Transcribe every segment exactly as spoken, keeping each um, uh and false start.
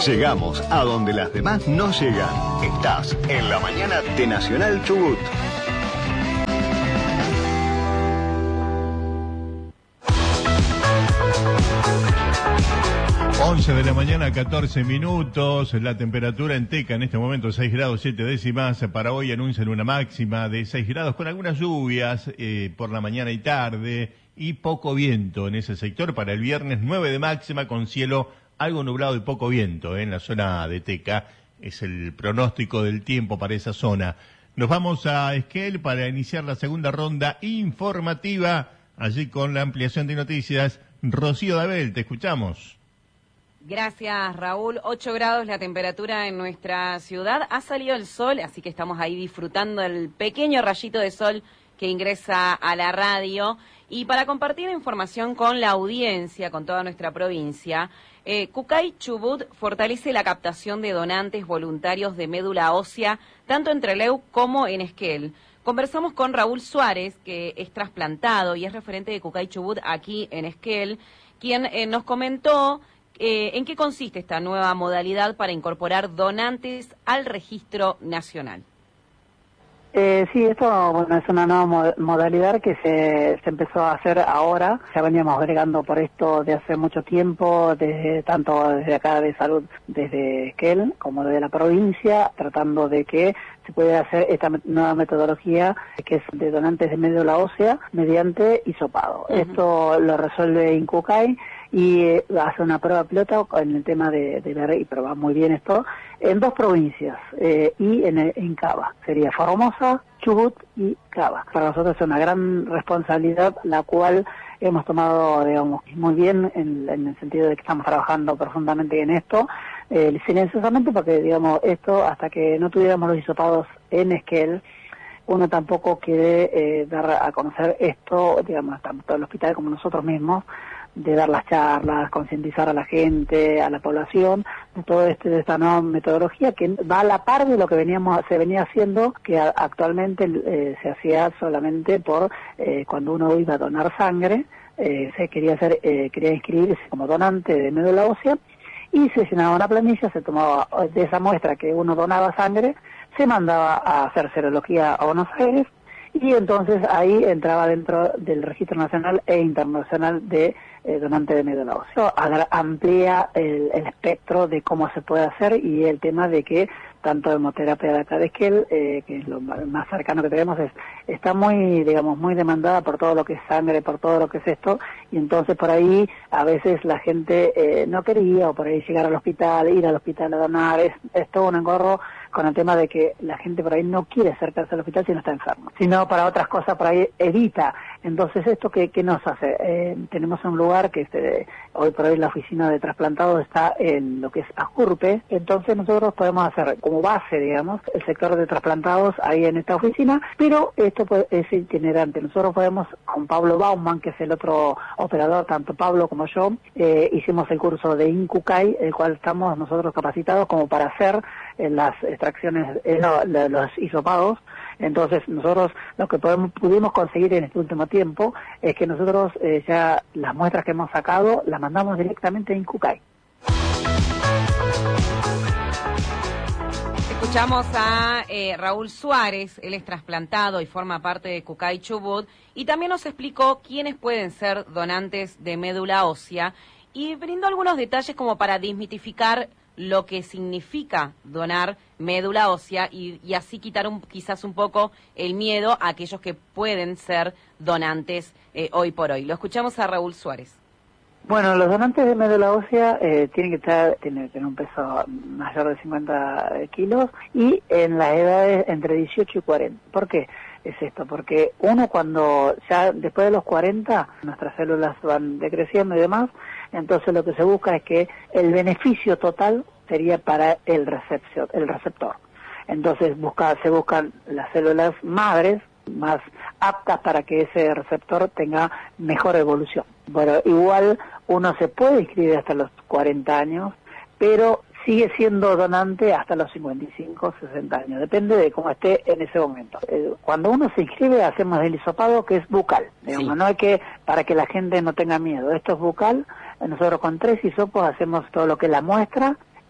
Llegamos a donde las demás no llegan. Estás en la mañana de Nacional Chubut. once de la mañana, catorce minutos. La temperatura en Teca en este momento seis grados siete décimas. Para hoy anuncian una máxima de seis grados con algunas lluvias eh, por la mañana y tarde y poco viento en ese sector. Para el viernes nueve de máxima con cielo algo nublado y poco viento eh, en la zona de Teca. Es el pronóstico del tiempo para esa zona. Nos vamos a Esquel para iniciar la segunda ronda informativa. Allí con la ampliación de noticias. Rocío Dabel, te escuchamos. Gracias, Raúl. ocho grados la temperatura en nuestra ciudad. Ha salido el sol, así que estamos ahí disfrutando del pequeño rayito de sol que ingresa a la radio. Y para compartir información con la audiencia, con toda nuestra provincia, eh, Cucay Chubut fortalece la captación de donantes voluntarios de médula ósea, tanto en Trelew como en Esquel. Conversamos con Raúl Suárez, que es trasplantado y es referente de Cucay Chubut aquí en Esquel, quien eh, nos comentó Eh, ¿en qué consiste esta nueva modalidad para incorporar donantes al registro nacional? Eh, sí, esto bueno, es una nueva mod modalidad que se, se empezó a hacer ahora. Ya veníamos bregando por esto de hace mucho tiempo, desde, tanto desde acá de salud, desde Esquel, como desde la provincia, tratando de que se pueda hacer esta nueva metodología que es de donantes de médula ósea mediante hisopado. Uh-huh. Esto lo resuelve Incucay y eh, hace una prueba piloto en el tema de, de ver y probar muy bien esto en dos provincias eh, y en, en Cava. Sería Formosa, Chubut y Cava. Para nosotros es una gran responsabilidad, la cual hemos tomado, digamos, muy bien en, en el sentido de que estamos trabajando profundamente en esto, eh, silenciosamente, porque, digamos, esto, hasta que no tuviéramos los hisopados en Esquel, uno tampoco quiere eh, dar a conocer esto, digamos, tanto el hospital como nosotros mismos, de dar las charlas, concientizar a la gente, a la población, de todo este, de esta nueva metodología que va a la par de lo que veníamos, se venía haciendo, que a, actualmente eh, se hacía solamente por eh, cuando uno iba a donar sangre, eh, se quería hacer, eh, quería inscribirse como donante de médula ósea, y se llenaba una planilla, se tomaba de esa muestra que uno donaba sangre, se mandaba a hacer serología a Buenos Aires, y entonces ahí entraba dentro del registro nacional e internacional de eh, donante de médula ósea. Amplía el, el espectro de cómo se puede hacer y el tema de que tanto hemoterapia de acá de Esquel, eh, que es lo más cercano que tenemos, es, está muy, digamos, muy demandada por todo lo que es sangre, por todo lo que es esto, y entonces por ahí a veces la gente eh, no quería, o por ahí llegar al hospital, ir al hospital a donar, es, es todo un engorro con el tema de que la gente por ahí no quiere acercarse al hospital si no está enfermo, sino para otras cosas por ahí evita. Entonces, ¿esto qué, qué nos hace? Eh, tenemos un lugar que este, hoy por hoy la oficina de trasplantados está en lo que es Ajurpe, entonces nosotros podemos hacer como base, digamos, el sector de trasplantados ahí en esta oficina, pero esto es itinerante. Nosotros podemos, con Pablo Baumann, que es el otro operador, tanto Pablo como yo, eh, hicimos el curso de Incucay, el cual estamos nosotros capacitados como para hacer eh, las extracciones, eh, no, los hisopados. Entonces nosotros lo que podemos, pudimos conseguir en este último tiempo es que nosotros eh, ya las muestras que hemos sacado las mandamos directamente a Incucay. Escuchamos a eh, Raúl Suárez, él es trasplantado y forma parte de Cucay Chubut, y también nos explicó quiénes pueden ser donantes de médula ósea y brindó algunos detalles como para desmitificar lo que significa donar médula ósea y, y así quitar un, quizás un poco el miedo a aquellos que pueden ser donantes eh, hoy por hoy. Lo escuchamos a Raúl Suárez. Bueno, los donantes de médula ósea eh, tienen que estar, tienen que tener un peso mayor de cincuenta kilos y en las edades entre dieciocho y cuarenta. ¿Por qué es esto? Porque uno cuando ya después de los cuarenta nuestras células van decreciendo y demás, entonces lo que se busca es que el beneficio total sería para el receptor, el receptor. Entonces busca, se buscan las células madres más aptas para que ese receptor tenga mejor evolución. Bueno, igual uno se puede inscribir hasta los cuarenta años, pero sigue siendo donante hasta los cincuenta y cinco, sesenta años, depende de cómo esté en ese momento. Eh, cuando uno se inscribe hacemos el hisopado, que es bucal, digamos, sí. No hay que, para que la gente no tenga miedo, esto es bucal, nosotros con tres hisopos hacemos todo lo que es la muestra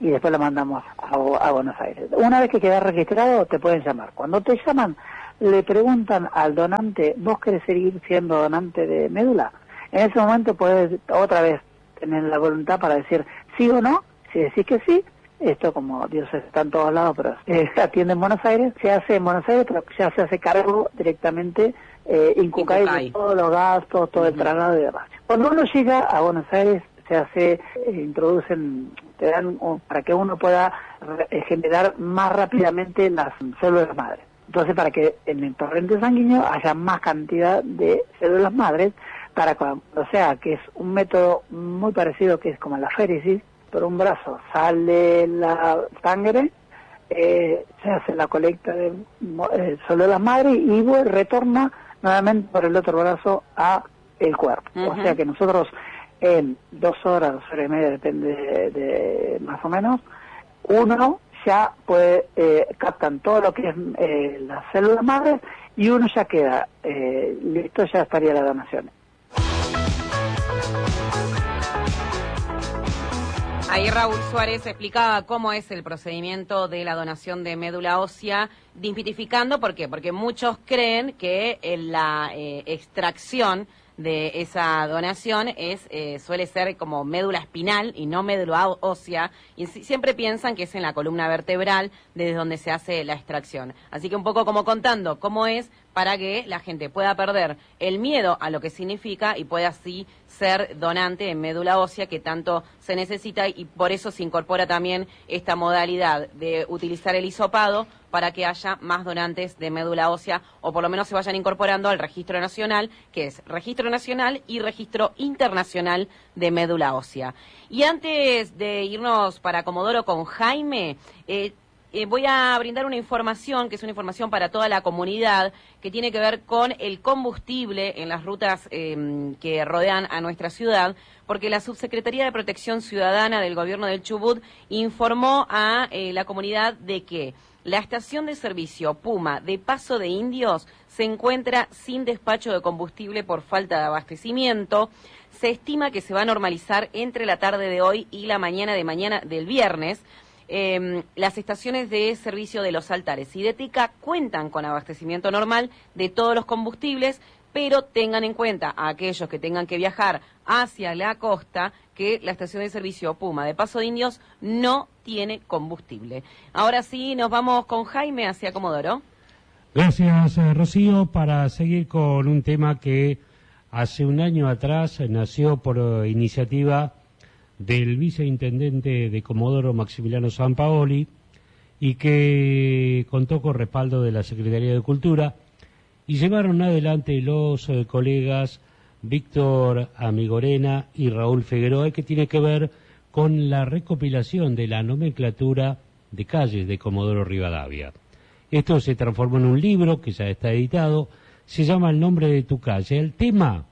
y después lo mandamos a, a Buenos Aires. Una vez que queda registrado, te pueden llamar. Cuando te llaman, le preguntan al donante, ¿vos querés seguir siendo donante de médula? En ese momento puedes otra vez tener la voluntad para decir sí o no. Si decís que sí, esto como Dios está en todos lados, pero eh, se atiende en Buenos Aires, se hace en Buenos Aires, pero ya se hace cargo directamente eh, Incucay de todos los gastos, todo uh-huh. el traslado y demás. Cuando uno llega a Buenos Aires, se hace, eh, introducen, te dan um, para que uno pueda re- generar más rápidamente las células madres. Entonces, para que en el torrente sanguíneo haya más cantidad de células madres, para cuando, o sea, que es un método muy parecido que es como la féresis. Por un brazo sale la sangre, eh, se hace la colecta de eh, células madres y bueno, retorna nuevamente por el otro brazo a el cuerpo. Uh-huh. O sea que nosotros en dos horas, dos horas y media, depende de, de más o menos, uno ya puede, eh, captan todo lo que es eh, las células madres y uno ya queda eh, listo, ya estaría la donación. Ahí Raúl Suárez explicaba cómo es el procedimiento de la donación de médula ósea, desmitificando, ¿por qué? Porque muchos creen que la eh, extracción de esa donación es eh, suele ser como médula espinal y no médula ósea, y siempre piensan que es en la columna vertebral desde donde se hace la extracción. Así que un poco como contando cómo es para que la gente pueda perder el miedo a lo que significa y pueda así ser donante de médula ósea que tanto se necesita, y por eso se incorpora también esta modalidad de utilizar el hisopado para que haya más donantes de médula ósea, o por lo menos se vayan incorporando al registro nacional, que es registro nacional y registro internacional de médula ósea. Y antes de irnos para Comodoro con Jaime, eh, Eh, voy a brindar una información, que es una información para toda la comunidad, que tiene que ver con el combustible en las rutas eh, que rodean a nuestra ciudad, porque la Subsecretaría de Protección Ciudadana del Gobierno del Chubut informó a eh, la comunidad de que la estación de servicio Puma de Paso de Indios se encuentra sin despacho de combustible por falta de abastecimiento. Se estima que se va a normalizar entre la tarde de hoy y la mañana de mañana del viernes. Eh, las estaciones de servicio de Los Altares y de Teca cuentan con abastecimiento normal de todos los combustibles, pero tengan en cuenta a aquellos que tengan que viajar hacia la costa que la estación de servicio Puma de Paso de Indios no tiene combustible. Ahora sí, nos vamos con Jaime hacia Comodoro. Gracias, eh, Rocío, para seguir con un tema que hace un año atrás nació por uh, iniciativa del viceintendente de Comodoro, Maximiliano Sampaoli, y que contó con respaldo de la Secretaría de Cultura, y llevaron adelante los eh, colegas Víctor Amigorena y Raúl Figueroa, que tiene que ver con la recopilación de la nomenclatura de calles de Comodoro Rivadavia. Esto se transformó en un libro que ya está editado, se llama El nombre de tu calle. El tema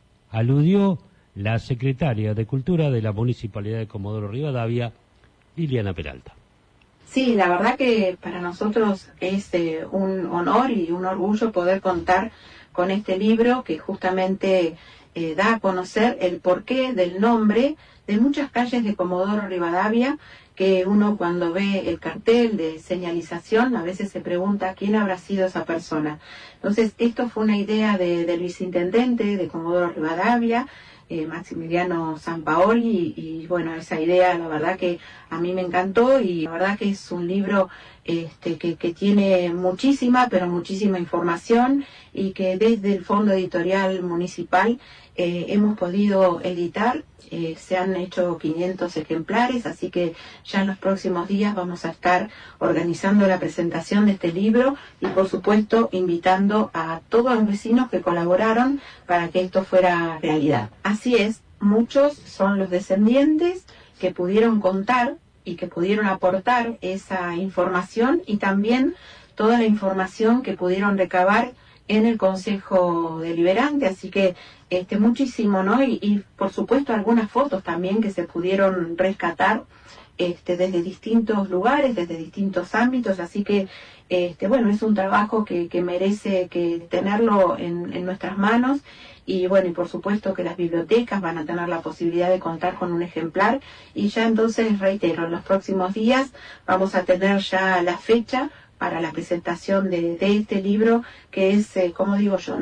aludió la secretaria de Cultura de la Municipalidad de Comodoro Rivadavia, Liliana Peralta. Sí, la verdad que para nosotros es eh, un honor y un orgullo poder contar con este libro que justamente eh, da a conocer el porqué del nombre de muchas calles de Comodoro Rivadavia, que uno cuando ve el cartel de señalización a veces se pregunta quién habrá sido esa persona. Entonces, esto fue una idea de, del viceintendente de Comodoro Rivadavia, Eh, Maximiliano Sampaoli, y, y bueno, esa idea la verdad que a mí me encantó, y la verdad que es un libro este, que, que tiene muchísima, pero muchísima información, y que desde el Fondo Editorial Municipal eh, hemos podido editar. Eh, se han hecho quinientos ejemplares, así que ya en los próximos días vamos a estar organizando la presentación de este libro y por supuesto invitando a todos los vecinos que colaboraron para que esto fuera realidad. Así es, muchos son los descendientes que pudieron contar y que pudieron aportar esa información, y también toda la información que pudieron recabar en el Consejo Deliberante, así que este muchísimo, ¿no? Y, y por supuesto algunas fotos también que se pudieron rescatar este, desde distintos lugares, desde distintos ámbitos, así que este, bueno, es un trabajo que, que merece que tenerlo en, en nuestras manos. Y bueno, y por supuesto que las bibliotecas van a tener la posibilidad de contar con un ejemplar. Y ya entonces, reitero, en los próximos días vamos a tener ya la fecha para la presentación de, de este libro, que es, eh, como digo yo,